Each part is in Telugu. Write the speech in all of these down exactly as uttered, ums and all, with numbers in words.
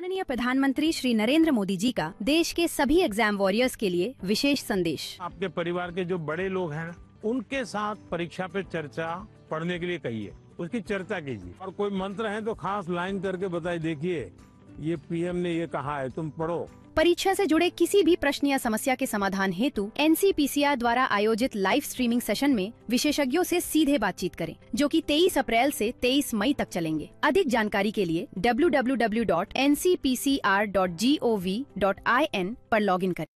माननीय प्रधानमंत्री श्री नरेंद्र मोदी जी का देश के सभी एग्जाम वॉरियर्स के लिए विशेष संदेश। आपके परिवार के जो बड़े लोग हैं उनके साथ परीक्षा पे चर्चा पढ़ने के लिए कहिए, उसकी चर्चा कीजिए और कोई मंत्र है तो खास लाइन करके बताइए, देखिए ये पीएम ने ये कहा है, तुम पढ़ो। परीक्षा से जुड़े किसी भी प्रश्न या समस्या के समाधान हेतु एनसीपीसीआर द्वारा आयोजित लाइव स्ट्रीमिंग सेशन में विशेषज्ञों से सीधे बातचीत करें, जो कि तेईस अप्रैल से तेईस मई तक चलेंगे। अधिक जानकारी के लिए W W W dot N C P C R dot G O V dot I N पर लॉगिन करें।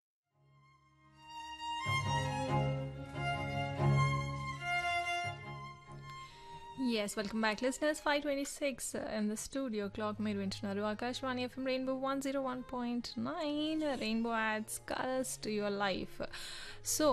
Yes, welcome back listeners. five twenty-six in the studio clock మీరు వింటున్నారు Akashvani FM rainbow one zero one point nine rainbow ads colours to your life. So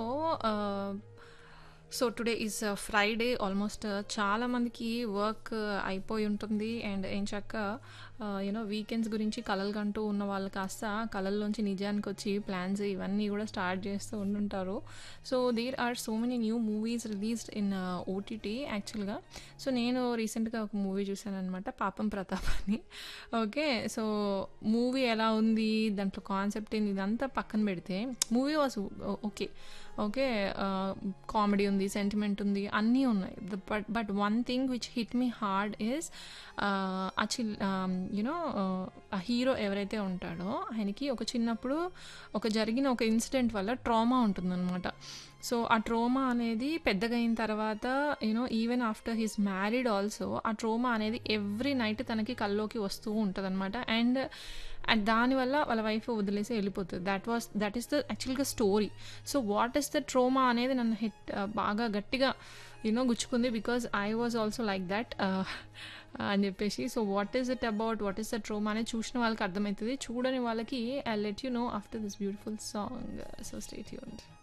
so today is Friday. Almost చాలా మందికి వర్క్ అయిపోయి ఉంటుంది అండ్ ఏం చక్క యూనో వీకెండ్స్ గురించి కలలు కంటూ ఉన్న వాళ్ళు కాస్త కలల్లోంచి నిజానికి వచ్చి ప్లాన్స్ ఇవన్నీ కూడా స్టార్ట్ చేస్తూ ఉంటుంటారు. So there are so many new movies released in OTT యాక్చువల్గా. సో నేను రీసెంట్గా ఒక మూవీ చూశాను అనమాట, పాపం ప్రతాప్ అని. ఓకే, సో మూవీ ఎలా ఉంది, దాంట్లో కాన్సెప్ట్ ఏంది, ఇదంతా పక్కన పెడితే movie was okay okay comedy ఉంది, సెంటిమెంట్ ఉంది, అన్నీ ఉన్నాయి. But but one thing which hit me hard is actual you know ఆ హీరో ఎవరైతే ఉంటాడో ఆయనకి ఒక చిన్నప్పుడు ఒక జరిగిన ఒక ఇన్సిడెంట్ వల్ల ట్రామా ఉంటుందన్నమాట. సో ఆ ట్రోమా అనేది పెద్దగా అయిన తర్వాత you know even after he's married also ఆ ట్రోమా అనేది ఎవ్రీ నైట్ తనకి కల్లోకి వస్తూ ఉంటుంది అనమాట. అండ్ అండ్ దానివల్ల వాళ్ళ వైఫ్ వదిలేసి వెళ్ళిపోతుంది. That was that is the యాక్చువల్గా story. So what is the ట్రోమా అనేది నన్ను హిట్ బాగా గట్టిగా you know గుచ్చుకుంది, because I was also like that అని చెప్పేసి. So what is it about, what is the ట్రోమా అనేది చూసిన వాళ్ళకి అర్థమవుతుంది, చూడని వాళ్ళకి I let you know after this beautiful song. So stay tuned.